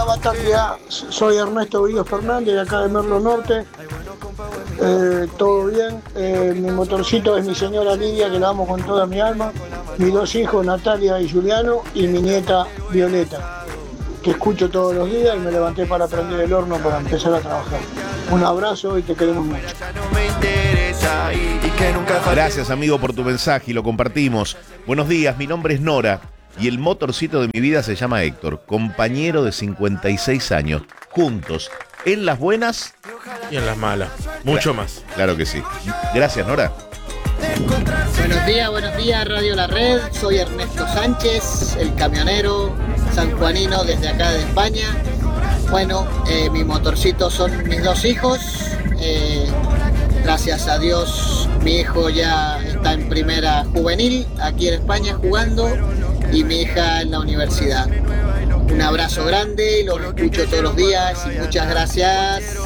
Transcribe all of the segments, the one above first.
Bataglia, soy Ernesto Guido Fernández, de acá de Merlo Norte. Todo bien. Mi motorcito es mi señora Lidia, que la amo con toda mi alma. Mis dos hijos, Natalia y Juliano, y mi nieta Violeta, que escucho todos los días y me levanté para prender el horno para empezar a trabajar. Un abrazo y te queremos mucho. Gracias, amigo, por tu mensaje y lo compartimos. Buenos días, mi nombre es Nora y el motorcito de mi vida se llama Héctor, compañero de 56 años, juntos, en las buenas y en las malas, mucho más. Claro que sí. Gracias, Nora. Buenos días, Radio La Red. Soy Ernesto Sánchez, el camionero sanjuanino desde acá de España. Bueno, mi motorcito son mis dos hijos. Gracias a Dios, mi hijo ya está en primera juvenil aquí en España jugando y mi hija en la universidad. Un abrazo grande, los escucho todos los días y muchas gracias.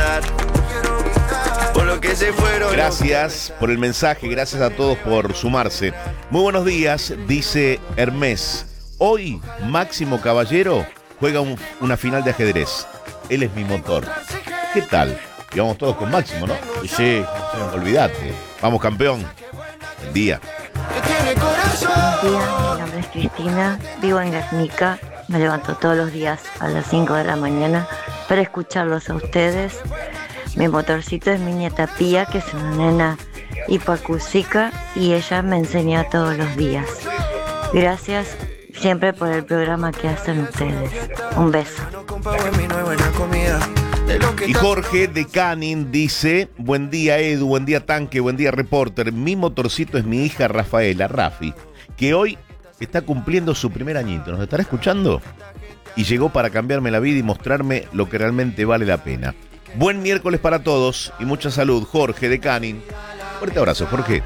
Gracias por el mensaje, gracias a todos por sumarse. Muy buenos días, dice Hermes. Hoy Máximo Caballero juega una final de ajedrez. Él es mi motor. ¿Qué tal? Y vamos todos con Máximo, ¿no? Y sí, olvídate. Vamos, campeón. Buen día. Buenos días, mi nombre es Cristina, vivo en Guernica. Me levanto todos los días a las 5 de la mañana para escucharlos a ustedes. Mi motorcito es mi nieta Pía, que es una nena hipoacústica y ella me enseña todos los días. Gracias siempre por el programa que hacen ustedes. Un beso. Y Jorge de Canning dice: buen día, Edu, buen día, Tanque, buen día, reporter. Mi motorcito es mi hija Rafaela, Rafi, que hoy está cumpliendo su primer añito. ¿Nos estará escuchando? Y llegó para cambiarme la vida y mostrarme lo que realmente vale la pena. Buen miércoles para todos y mucha salud, Jorge de Canning. Fuerte abrazo, Jorge.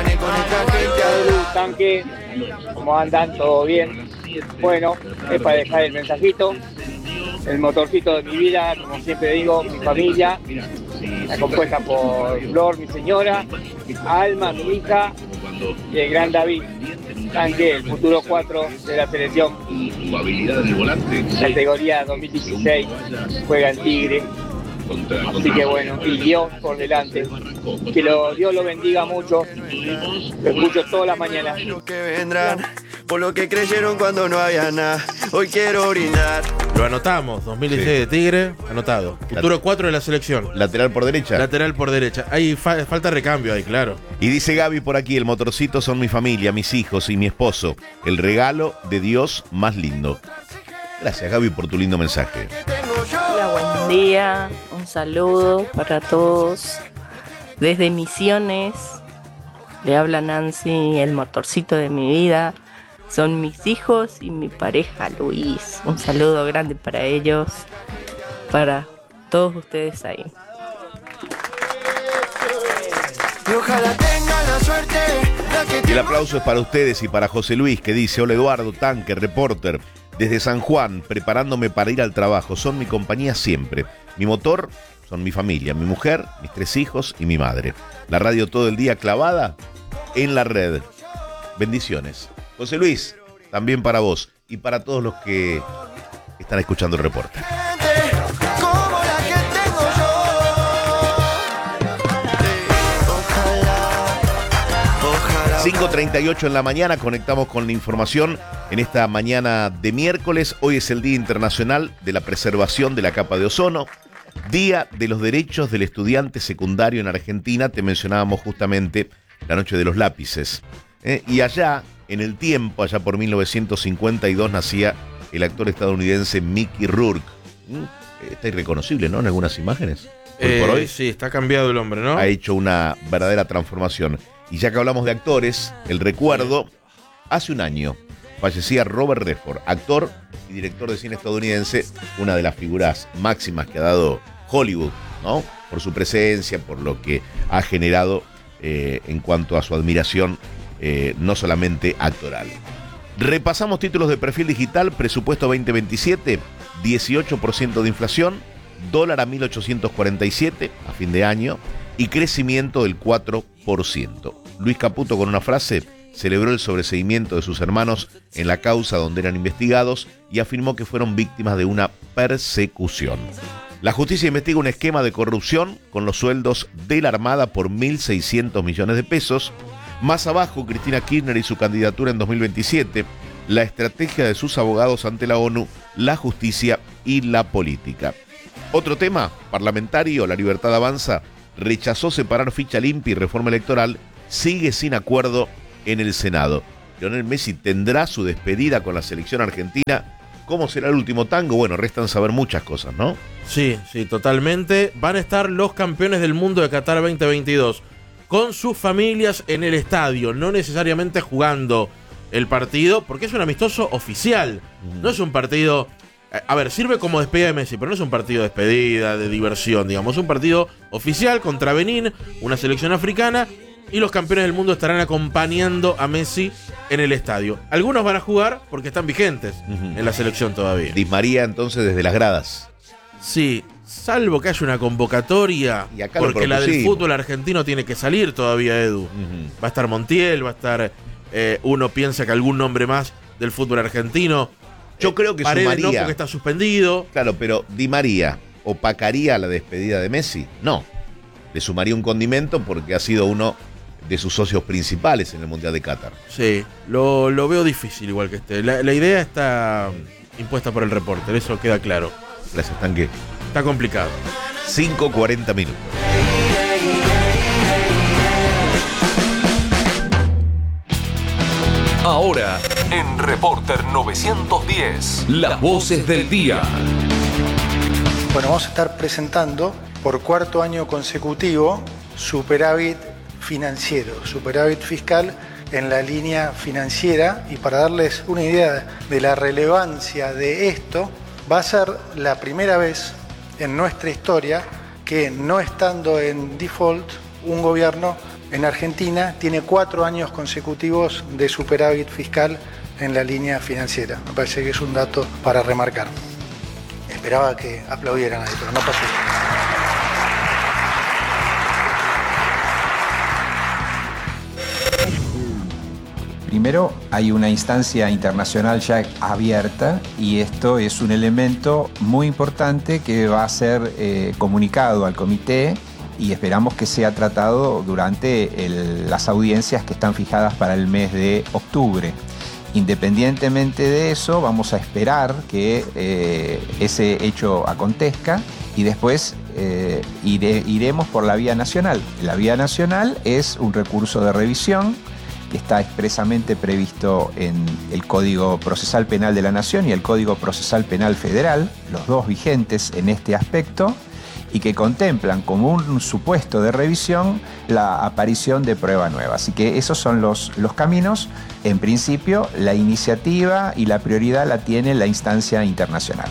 Tanque, ¿cómo andan? ¿Todo bien? Bueno, es para dejar el mensajito. El motorcito de mi vida, como siempre digo, mi familia, está compuesta por Flor, mi señora, Alma, mi hija, y el gran David. Tanque, el futuro 4 de la selección. Categoría 2016, juega en Tigre. Así que bueno, y Dios por delante. Que Dios lo bendiga mucho. Lo escucho todas las mañanas. Que vendrán por lo que creyeron cuando no había nada. Hoy quiero brindar. Lo anotamos, 2016 sí. De Tigre, anotado. Futuro 4 de la selección. Lateral por derecha. Lateral por derecha. Hay falta recambio ahí, claro. Y dice Gaby por aquí: el motorcito son mi familia, mis hijos y mi esposo. El regalo de Dios más lindo. Gracias, Gaby, por tu lindo mensaje. Hola, buen día. Un saludo para todos. Desde Misiones, le habla Nancy, el motorcito de mi vida. Son mis hijos y mi pareja Luis. Un saludo grande para ellos, para todos ustedes ahí. Y ojalá tengan la suerte. Y el aplauso es para ustedes y para José Luis, que dice: hola Eduardo, Tanque, reporter, desde San Juan, preparándome para ir al trabajo. Son mi compañía siempre. Mi motor son mi familia, mi mujer, mis 3 hijos y mi madre. La radio todo el día clavada en la red. Bendiciones. José Luis, también para vos y para todos los que están escuchando el reporte. 5:38 en la mañana, conectamos con la información en esta mañana de miércoles. Hoy es el Día Internacional de la Preservación de la Capa de Ozono, Día de los Derechos del Estudiante Secundario en Argentina. Te mencionábamos justamente la noche de los lápices. Y allá, en el tiempo, allá por 1952, nacía el actor estadounidense Mickey Rourke. Está irreconocible, ¿no? En algunas imágenes. Hoy por hoy, sí, está cambiado el hombre, ¿no? Ha hecho una verdadera transformación. Y ya que hablamos de actores, el recuerdo, hace un año fallecía Robert Redford, actor y director de cine estadounidense, una de las figuras máximas que ha dado Hollywood, ¿no? Por su presencia, por lo que ha generado en cuanto a su admiración, no solamente actoral. Repasamos títulos de perfil digital, presupuesto 2027, 18% de inflación, dólar a 1847 a fin de año y crecimiento del 4%. Luis Caputo con una frase: celebró el sobreseimiento de sus hermanos en la causa donde eran investigados y afirmó que fueron víctimas de una persecución. La justicia investiga un esquema de corrupción con los sueldos de la Armada por 1.600 millones de pesos. Más abajo, Cristina Kirchner y su candidatura en 2027, la estrategia de sus abogados ante la ONU, la justicia y la política. Otro tema parlamentario, La Libertad Avanza, rechazó separar ficha limpia y reforma electoral, sigue sin acuerdo en el Senado. Lionel Messi tendrá su despedida con la selección argentina. ¿Cómo será el último tango? Bueno, restan saber muchas cosas, ¿no? Sí, totalmente. Van a estar los campeones del mundo de Qatar 2022 con sus familias en el estadio, no necesariamente jugando el partido, porque es un amistoso oficial. No es un partido... A ver, sirve como despedida de Messi, pero no es un partido de despedida, de diversión, digamos. Es un partido oficial contra Benín, una selección africana, y los campeones del mundo estarán acompañando a Messi en el estadio. Algunos van a jugar porque están vigentes en la selección todavía. Di María entonces desde las gradas. Sí, salvo que haya una convocatoria, y acá porque la del fútbol argentino tiene que salir todavía, Edu. Va a estar Montiel, va a estar... uno piensa que algún nombre más del fútbol argentino. Yo creo que Paredes sumaría... no, porque está suspendido. Claro, pero Di María opacaría la despedida de Messi. No, le sumaría un condimento porque ha sido uno de sus socios principales en el Mundial de Qatar. Sí, lo veo difícil igual que esté. La idea está impuesta por el reporter, eso queda claro. Gracias, Tanque. Está complicado. 5:40 minutos. Ahora, en Reporter 910, las voces del día. Bueno, vamos a estar presentando por cuarto año consecutivo superávit financiero, superávit fiscal en la línea financiera, y para darles una idea de la relevancia de esto, va a ser la primera vez en nuestra historia que, no estando en default, un gobierno en Argentina tiene 4 años consecutivos de superávit fiscal en la línea financiera. Me parece que es un dato para remarcar. Esperaba que aplaudieran ahí, pero no pasó. Primero, hay una instancia internacional ya abierta, y esto es un elemento muy importante que va a ser comunicado al comité, y esperamos que sea tratado durante las audiencias que están fijadas para el mes de octubre. Independientemente de eso, vamos a esperar que ese hecho acontezca, y después iremos por la vía nacional. La vía nacional es un recurso de revisión que está expresamente previsto en el Código Procesal Penal de la Nación y el Código Procesal Penal Federal, los dos vigentes en este aspecto, y que contemplan como un supuesto de revisión la aparición de prueba nueva. Así que esos son los caminos. En principio, la iniciativa y la prioridad la tiene la instancia internacional.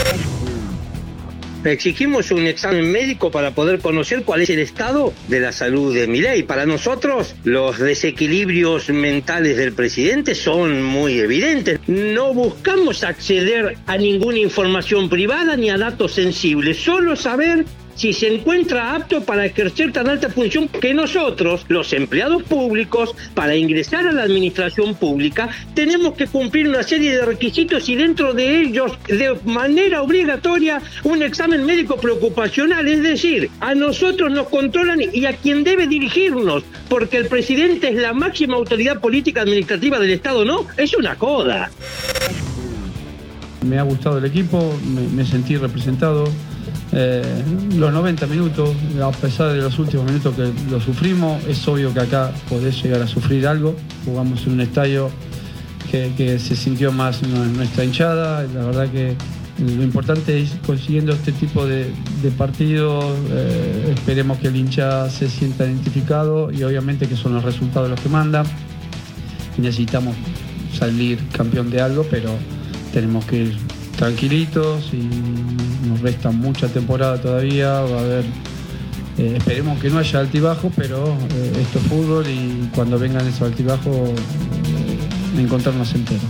Exigimos un examen médico para poder conocer cuál es el estado de la salud de Milei. Para nosotros, los desequilibrios mentales del presidente son muy evidentes. No buscamos acceder a ninguna información privada ni a datos sensibles, solo saber si se encuentra apto para ejercer tan alta función que nosotros, los empleados públicos, para ingresar a la administración pública, tenemos que cumplir una serie de requisitos, y dentro de ellos, de manera obligatoria, un examen médico preocupacional. Es decir, a nosotros nos controlan y a quien debe dirigirnos, porque el presidente es la máxima autoridad política administrativa del Estado. No, es una joda. Me ha gustado el equipo, me sentí representado. Los 90 minutos, a pesar de los últimos minutos que lo sufrimos, es obvio que acá podés llegar a sufrir algo. Jugamos en un estadio que se sintió más nuestra hinchada. La verdad que lo importante es, consiguiendo este tipo de partidos, esperemos que el hincha se sienta identificado, y obviamente que son los resultados los que mandan. Necesitamos salir campeón de algo, pero tenemos que ir tranquilitos, y nos resta mucha temporada todavía. Va a haber, esperemos que no haya altibajo, pero esto es fútbol, y cuando vengan esos altibajos, encontrarnos enteros.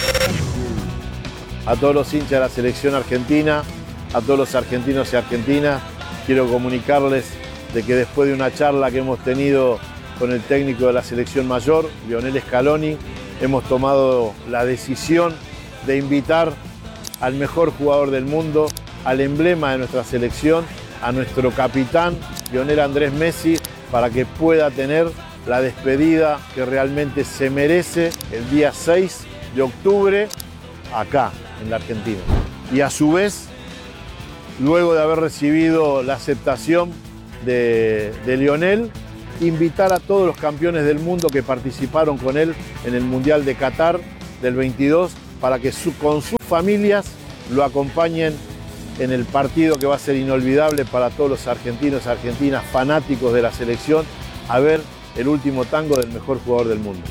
A todos los hinchas de la selección argentina, a todos los argentinos y argentinas, quiero comunicarles de que después de una charla que hemos tenido con el técnico de la selección mayor, Lionel Scaloni, hemos tomado la decisión de invitar al mejor jugador del mundo, al emblema de nuestra selección, a nuestro capitán, Lionel Andrés Messi, para que pueda tener la despedida que realmente se merece el día 6 de octubre acá, en la Argentina. Y a su vez, luego de haber recibido la aceptación de Lionel, invitar a todos los campeones del mundo que participaron con él en el Mundial de Qatar del 22 para que con sus familias lo acompañen en el partido que va a ser inolvidable para todos los argentinos y argentinas fanáticos de la selección, a ver el último tango del mejor jugador del mundo.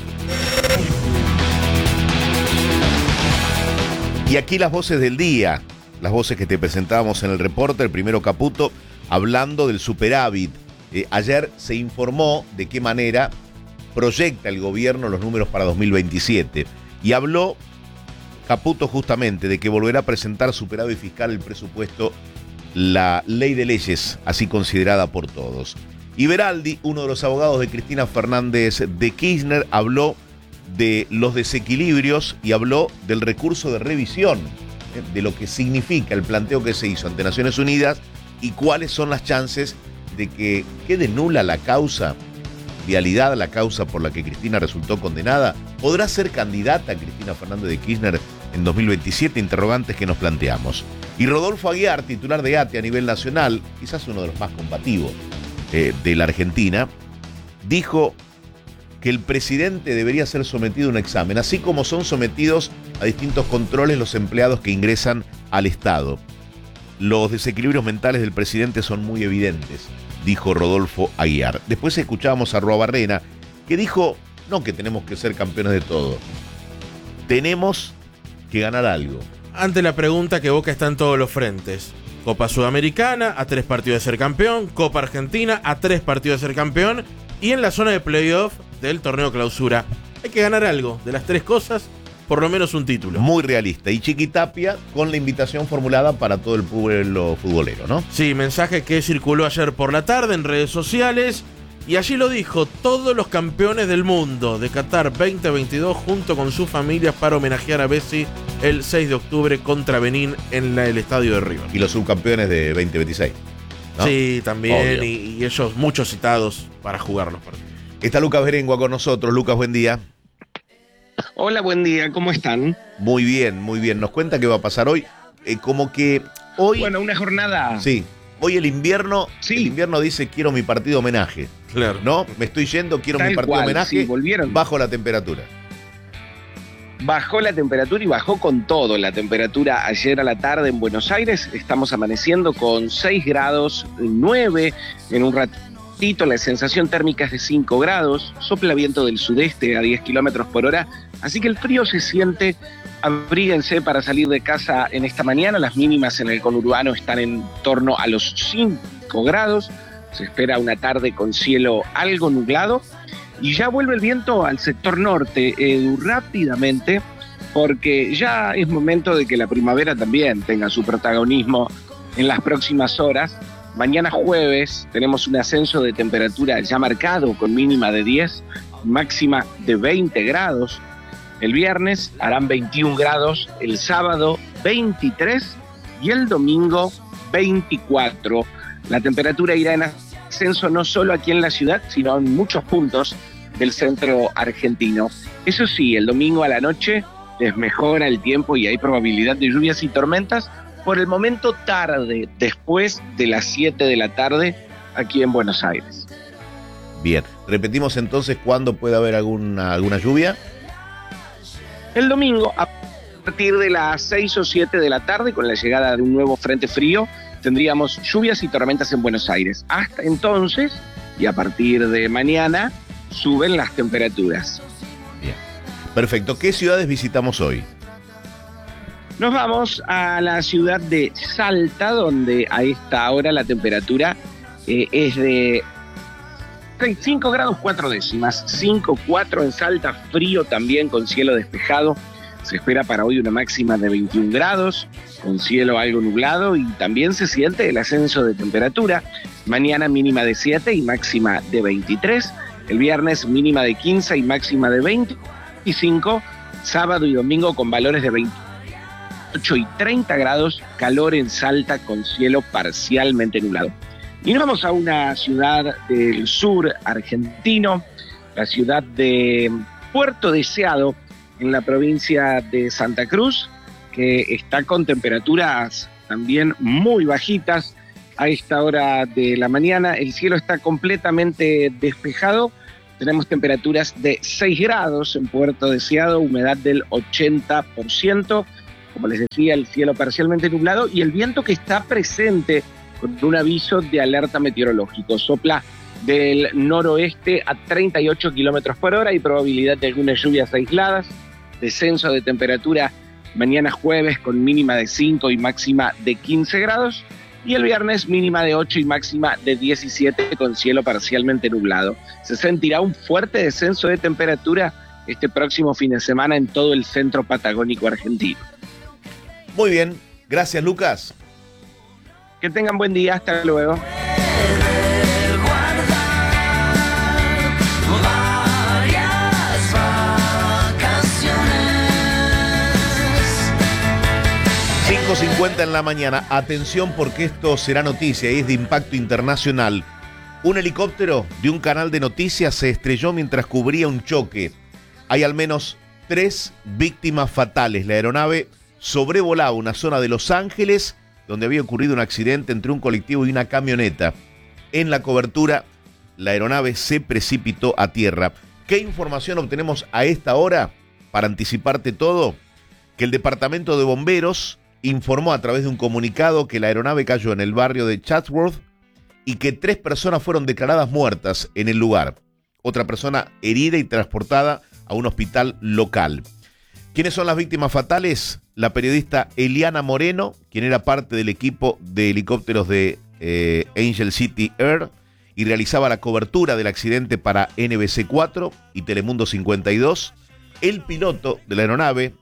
Y aquí las voces del día, las voces que te presentábamos en el reporte, el primero Caputo, hablando del superávit. Ayer se informó de qué manera proyecta el gobierno los números para 2027 y habló Caputo justamente de que volverá a presentar superávit fiscal el presupuesto, la ley de leyes, así considerada por todos. Y Beraldi, uno de los abogados de Cristina Fernández de Kirchner, habló de los desequilibrios y habló del recurso de revisión, de lo que significa el planteo que se hizo ante Naciones Unidas y cuáles son las chances de que quede nula la causa, vialidad la causa por la que Cristina resultó condenada. ¿Podrá ser candidata Cristina Fernández de Kirchner en 2027? Interrogantes que nos planteamos. Y Rodolfo Aguiar, titular de ATE a nivel nacional, quizás uno de los más combativos de la Argentina, dijo que el presidente debería ser sometido a un examen, así como son sometidos a distintos controles los empleados que ingresan al Estado. Los desequilibrios mentales del presidente son muy evidentes, dijo Rodolfo Aguiar. Después escuchábamos a Roa Barrena, que dijo, no que tenemos que ser campeones de todo, tenemos que ganar algo. Ante la pregunta que Boca está en todos los frentes. Copa Sudamericana, a 3 partidos de ser campeón. Copa Argentina, a 3 partidos de ser campeón. Y en la zona de playoff del torneo clausura. Hay que ganar algo. De las 3 cosas, por lo menos un título. Muy realista. Y Chiquitapia con la invitación formulada para todo el pueblo futbolero, ¿no? Sí, mensaje que circuló ayer por la tarde en redes sociales. Y allí lo dijo, todos los campeones del mundo de Qatar 2022 junto con sus familias para homenajear a Messi el 6 de octubre contra Benín en el estadio de River. Y los subcampeones de 2026, ¿no? Sí, también, y ellos muchos citados para jugar los partidos. Está Lucas Berengua con nosotros. Lucas, buen día. Hola, buen día, ¿cómo están? Muy bien, muy bien. Nos cuenta qué va a pasar hoy. Como que hoy... Bueno, una jornada... Sí. Hoy el invierno dice quiero mi partido homenaje. Claro. ¿No? Me estoy yendo, quiero mi partido homenaje. Sí, volvieron. Bajo la temperatura. Bajó la temperatura y bajó con todo. La temperatura ayer a la tarde en Buenos Aires. Estamos amaneciendo con 6 grados, 9 en un ratito. La sensación térmica es de 5 grados. Sopla viento del sudeste a 10 kilómetros por hora. Así que el frío se siente. Abríguense para salir de casa en esta mañana. Las mínimas en el conurbano están en torno a los 5 grados. Se espera una tarde con cielo algo nublado. Y ya vuelve el viento al sector norte rápidamente, porque ya es momento de que la primavera también tenga su protagonismo en las próximas horas. Mañana jueves tenemos un ascenso de temperatura ya marcado con mínima de 10, máxima de 20 grados. El viernes harán 21 grados, el sábado 23 y el domingo 24. La temperatura irá en ascenso no solo aquí en la ciudad, sino en muchos puntos del centro argentino. Eso sí, el domingo a la noche les mejora el tiempo y hay probabilidad de lluvias y tormentas, por el momento tarde, después de las 7 de la tarde aquí en Buenos Aires. Bien, repetimos entonces cuándo puede haber alguna lluvia. El domingo, a partir de las 6 o 7 de la tarde, con la llegada de un nuevo frente frío, tendríamos lluvias y tormentas en Buenos Aires. Hasta entonces, y a partir de mañana, suben las temperaturas. Bien. Perfecto. ¿Qué ciudades visitamos hoy? Nos vamos a la ciudad de Salta, donde a esta hora la temperatura es de 5 grados 4 décimas, 5,4 en Salta, frío también con cielo despejado. Se espera para hoy una máxima de 21 grados, con cielo algo nublado y también se siente el ascenso de temperatura. Mañana mínima de 7 y máxima de 23. El viernes mínima de 15 y máxima de 25. Sábado y domingo con valores de 28 y 30 grados, calor en Salta con cielo parcialmente nublado. Y nos vamos a una ciudad del sur argentino, la ciudad de Puerto Deseado, en la provincia de Santa Cruz, que está con temperaturas también muy bajitas a esta hora de la mañana. El cielo está completamente despejado. Tenemos temperaturas de 6 grados en Puerto Deseado, humedad del 80%. Como les decía, el cielo parcialmente nublado y el viento que está presente con un aviso de alerta meteorológico. Sopla del noroeste a 38 kilómetros por hora y probabilidad de algunas lluvias aisladas. Descenso de temperatura mañana jueves con mínima de 5 y máxima de 15 grados. Y el viernes mínima de 8 y máxima de 17 con cielo parcialmente nublado. Se sentirá un fuerte descenso de temperatura este próximo fin de semana en todo el centro patagónico argentino. Muy bien, gracias Lucas. Que tengan buen día, hasta luego. .50 en la mañana. Atención porque esto será noticia y es de impacto internacional. Un helicóptero de un canal de noticias se estrelló mientras cubría un choque. Hay al menos 3 víctimas fatales. La aeronave sobrevolaba una zona de Los Ángeles donde había ocurrido un accidente entre un colectivo y una camioneta. En la cobertura, la aeronave se precipitó a tierra. ¿Qué información obtenemos a esta hora? Para anticiparte todo, que el Departamento de Bomberos informó a través de un comunicado que la aeronave cayó en el barrio de Chatsworth y que 3 personas fueron declaradas muertas en el lugar. Otra persona herida y transportada a un hospital local. ¿Quiénes son las víctimas fatales? La periodista Eliana Moreno, quien era parte del equipo de helicópteros de Angel City Air y realizaba la cobertura del accidente para NBC 4 y Telemundo 52. El piloto de la aeronave,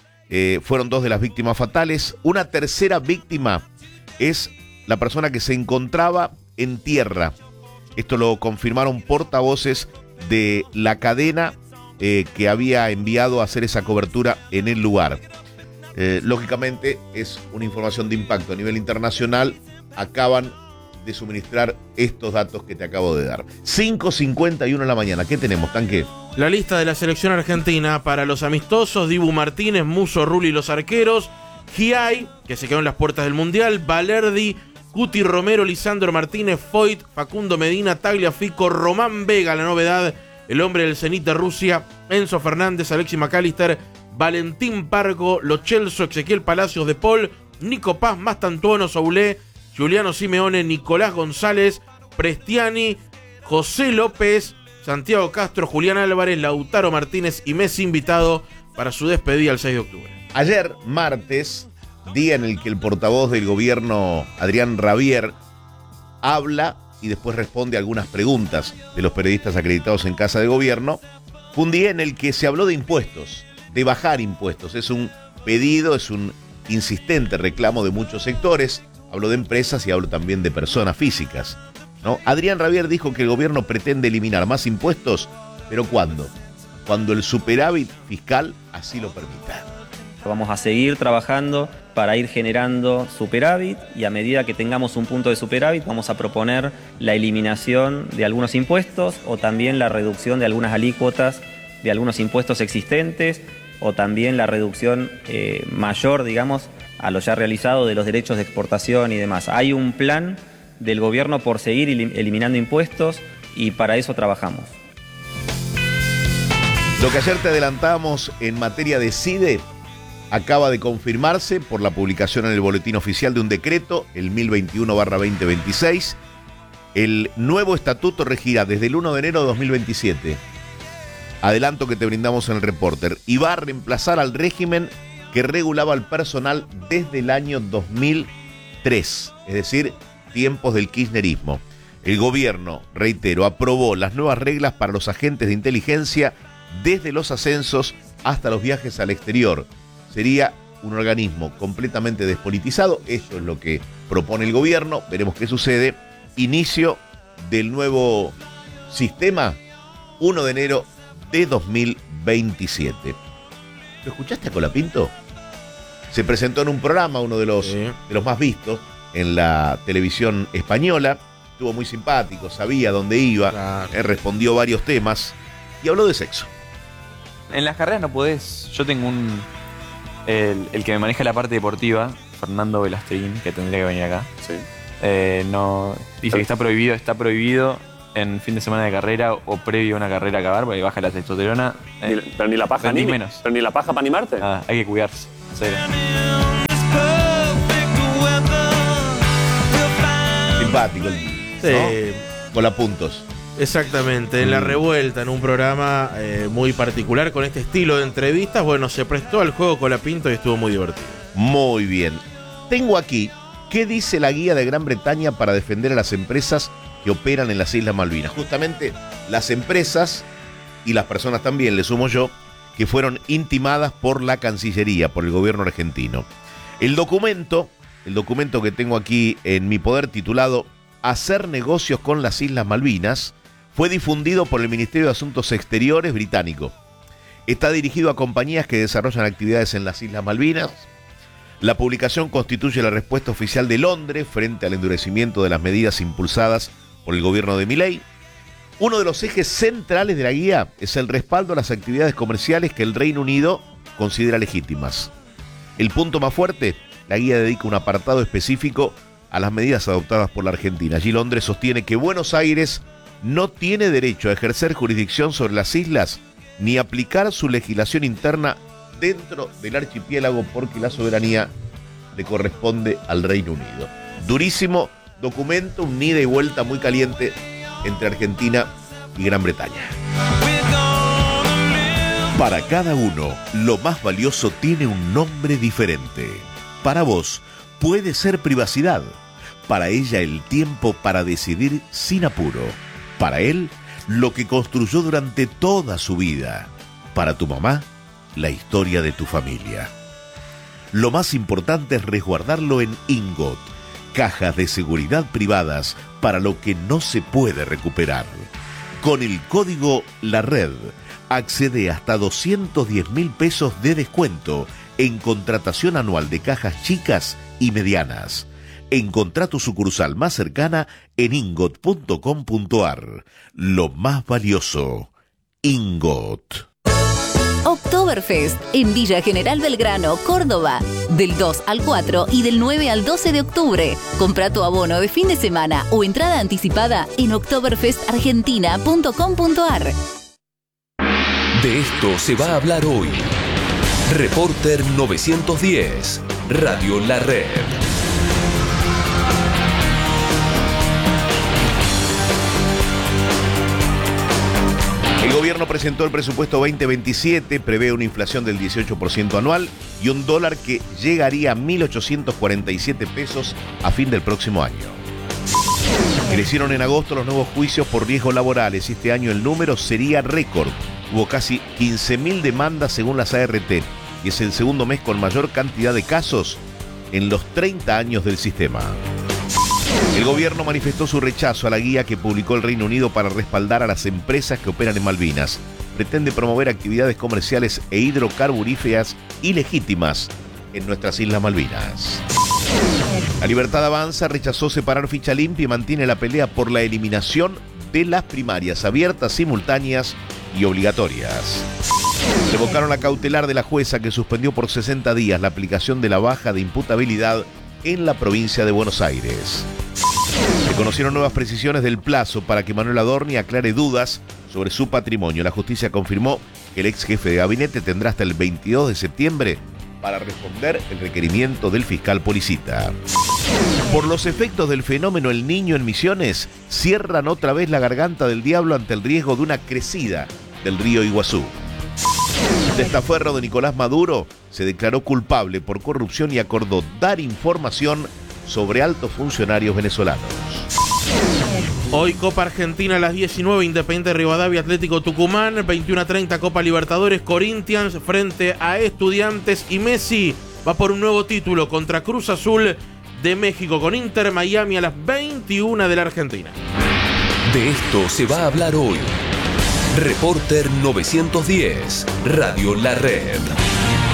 fueron 2 de las víctimas fatales. Una tercera víctima es la persona que se encontraba en tierra. Esto lo confirmaron portavoces de la cadena que había enviado a hacer esa cobertura en el lugar. Lógicamente es una información de impacto a nivel internacional. Acaban de suministrar estos datos que te acabo de dar. 5:51 en la mañana. ¿Qué tenemos, Tanque? La lista de la selección argentina para los amistosos: Dibu Martínez, Musso, Rulli, los arqueros, Giai, que se quedó en las puertas del Mundial, Valerdi, Cuti Romero, Lisandro Martínez, Foyt, Facundo Medina, Tagliafico, Román Vega, la novedad, el hombre del Zenit de Rusia, Enzo Fernández, Alexis McAllister, Valentín Pargo, Lo Celso, Ezequiel Palacios de Paul, Nico Paz, Mastantuono, Soulé, Juliano Simeone, Nicolás González, Prestiani, José López, Santiago Castro, Julián Álvarez, Lautaro Martínez y Messi invitado para su despedida el 6 de octubre. Ayer, martes, día en el que el portavoz del gobierno, Adrián Rabier, habla y después responde a algunas preguntas de los periodistas acreditados en Casa de Gobierno, fue un día en el que se habló de impuestos, de bajar impuestos. Es un pedido, es un insistente reclamo de muchos sectores. Hablo de empresas y hablo también de personas físicas, ¿no? Adrián Rabier dijo que el gobierno pretende eliminar más impuestos, pero ¿cuándo? Cuando el superávit fiscal así lo permita. Vamos a seguir trabajando para ir generando superávit y a medida que tengamos un punto de superávit vamos a proponer la eliminación de algunos impuestos o también la reducción de algunas alícuotas de algunos impuestos existentes o también la reducción mayor, digamos, a lo ya realizado de los derechos de exportación y demás. Hay un plan del gobierno por seguir eliminando impuestos y para eso trabajamos. Lo que ayer te adelantamos en materia de CIDE acaba de confirmarse por la publicación en el Boletín Oficial de un decreto, el 1021/2026. El nuevo estatuto regirá desde el 1 de enero de 2027. Adelanto que te brindamos en el Reporter. Y va a reemplazar al régimen que regulaba al personal desde el año 2003, es decir, tiempos del kirchnerismo. El gobierno, reitero, aprobó las nuevas reglas para los agentes de inteligencia desde los ascensos hasta los viajes al exterior. Sería un organismo completamente despolitizado. Esto es lo que propone el gobierno. Veremos qué sucede. Inicio del nuevo sistema 1 de enero de 2027. ¿Lo escuchaste a Colapinto? Se presentó en un programa, uno de los más vistos, en la televisión española. Estuvo muy simpático, sabía dónde iba, claro. Respondió varios temas y habló de sexo. En las carreras no podés. Yo tengo el que me maneja la parte deportiva, Fernando Velastrín, que tendría que venir acá. Sí. No, dice que está prohibido en fin de semana de carrera o previo a una carrera acabar, porque baja la testosterona. Pero ni la paja ni menos. Pero ni la paja para animarte. Hay que cuidarse. En serio. Simpático, ¿no? Con la puntos. Exactamente, en La Revuelta, en un programa muy particular con este estilo de entrevistas, bueno, se prestó al juego Colapinto y estuvo muy divertido. Muy bien. Tengo aquí, ¿qué dice la guía de Gran Bretaña para defender a las empresas que operan en las Islas Malvinas? Justamente las empresas y las personas también, le sumo yo, que fueron intimadas por la Cancillería, por el gobierno argentino. El documento que tengo aquí en mi poder, titulado Hacer negocios con las Islas Malvinas, fue difundido por el Ministerio de Asuntos Exteriores británico. Está dirigido a compañías que desarrollan actividades en las Islas Malvinas. La publicación constituye la respuesta oficial de Londres frente al endurecimiento de las medidas impulsadas por el gobierno de Milei. Uno de los ejes centrales de la guía es el respaldo a las actividades comerciales que el Reino Unido considera legítimas. El punto más fuerte, la guía dedica un apartado específico a las medidas adoptadas por la Argentina. Allí Londres sostiene que Buenos Aires no tiene derecho a ejercer jurisdicción sobre las islas ni aplicar su legislación interna dentro del archipiélago porque la soberanía le corresponde al Reino Unido. Durísimo documento, un ida y vuelta muy caliente entre Argentina y Gran Bretaña. Para cada uno, lo más valioso tiene un nombre diferente. Para vos, puede ser privacidad. Para ella, el tiempo para decidir sin apuro. Para él, lo que construyó durante toda su vida. Para tu mamá, la historia de tu familia. Lo más importante es resguardarlo en Ingot, cajas de seguridad privadas para lo que no se puede recuperar. Con el código La Red, accede hasta 210.000 pesos de descuento en contratación anual de cajas chicas y medianas. Encontrá tu sucursal más cercana en ingot.com.ar. Lo más valioso, Ingot. Oktoberfest en Villa General Belgrano, Córdoba. Del 2 al 4 y del 9 al 12 de octubre. Compra tu abono de fin de semana o entrada anticipada en oktoberfestargentina.com.ar. De esto se va a hablar hoy. Reporter 910, Radio La Red. El gobierno presentó el presupuesto 2027, prevé una inflación del 18% anual y un dólar que llegaría a 1.847 pesos a fin del próximo año. Crecieron en agosto los nuevos juicios por riesgos laborales y este año el número sería récord. Hubo casi 15.000 demandas según las ART y es el segundo mes con mayor cantidad de casos en los 30 años del sistema. El gobierno manifestó su rechazo a la guía que publicó el Reino Unido para respaldar a las empresas que operan en Malvinas. Pretende promover actividades comerciales e hidrocarburíferas ilegítimas en nuestras Islas Malvinas. La Libertad Avanza rechazó separar ficha limpia y mantiene la pelea por la eliminación de las primarias abiertas, simultáneas y obligatorias. Revocaron la cautelar de la jueza que suspendió por 60 días la aplicación de la baja de imputabilidad en la provincia de Buenos Aires. Se conocieron nuevas precisiones del plazo para que Manuel Adorni aclare dudas sobre su patrimonio. La justicia confirmó que el ex jefe de gabinete tendrá hasta el 22 de septiembre para responder el requerimiento del fiscal Policita. Por los efectos del fenómeno El Niño en Misiones, cierran otra vez la garganta del diablo ante el riesgo de una crecida del río Iguazú. El testaferro de Nicolás Maduro se declaró culpable por corrupción y acordó dar información sobre altos funcionarios venezolanos. Hoy Copa Argentina a las 19, Independiente Rivadavia, Atlético Tucumán, 21:30 Copa Libertadores, Corinthians frente a Estudiantes y Messi va por un nuevo título contra Cruz Azul de México con Inter Miami a las 21 de la Argentina. De esto se va a hablar hoy. Reporter 910, Radio La Red.